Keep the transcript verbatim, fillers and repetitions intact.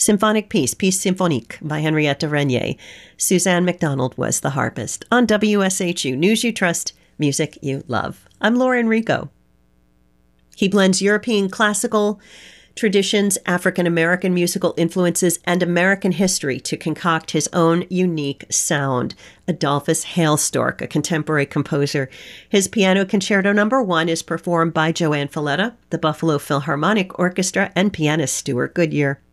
Symphonic Piece, Piece Symphonique by Henrietta Renier. Suzanne McDonald was the harpist. On W S H U, News You Trust, Music You Love. I'm Laura Enrico. He blends European classical traditions, African-American musical influences, and American history to concoct his own unique sound. Adolphus Hailstork, a contemporary composer. His Piano Concerto Number One is performed by Joanne Falletta, the Buffalo Philharmonic Orchestra, and pianist Stuart Goodyear.